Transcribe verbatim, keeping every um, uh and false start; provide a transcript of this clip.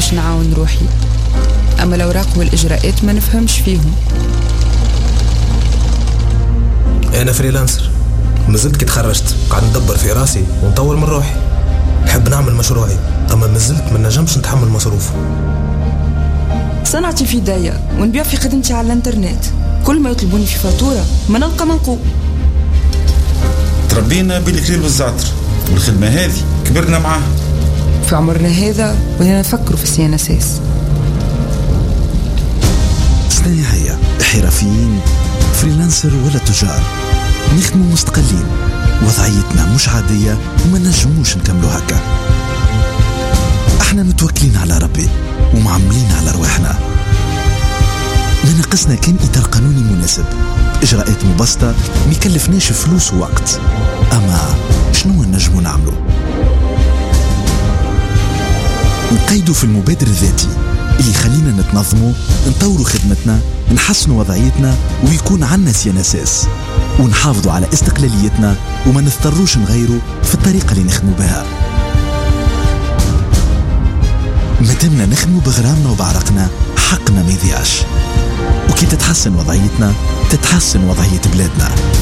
باش نعاون روحي، أما الأوراق والإجراءات ما نفهمش فيهم. أنا فريلانسر، مازلت كي تخرجت قاعد ندبر في راسي ونطور من روحي. نحب نعمل مشروعي أما مازلت ما نجمش نتحمل مصروفه. صنعتي في داية ونبيع في خدمتي على الانترنت، كل ما يطلبوني في فاتورة ما نلقى منقوب. تربينا بالكليل والزعتر والخدمة هذه كبرنا معاها. في عمرنا هذا ولنا نفكر في السي ان اس اس. صناعية، حرفيين، فريلانسر ولا تجار، نخدموا مستقلين، وضعيتنا مش عادية وما نجموش نكملوا هكا. احنا متوكلين على ربي ومعملين على رواحنا. ما ناقصنا كان إطار قانوني مناسب، إجراءات مبسطة ميكلفناش فلوس ووقت. أما شنو نجموا نعملوا؟ نقيدوا في المبادر الذاتي اللي خلينا نتنظموا، نطوروا خدمتنا، نحسنوا وضعيتنا ويكون عنا سيانساس، ونحافظوا على استقلاليتنا وما نضطروش نغيروا في الطريقة اللي نخدموا بها. مادامنا نخدموا بغرامنا وبعرقنا، حقنا ما يضيعش، وكي تتحسن وضعيتنا تتحسن وضعية بلادنا.